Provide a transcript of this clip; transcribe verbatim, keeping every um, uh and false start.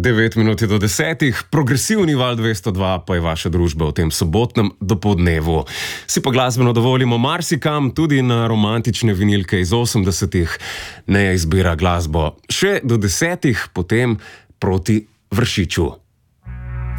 devet minut do desetih, progresivni val dvesto dva pa je vaša družba v tem sobotnem dopoldnevu. Si pa glasbeno dovolimo marsikam, tudi na romantične vinilke iz osemdesetih. Ne izbira glasbo še do desetih, potem proti Vršiču.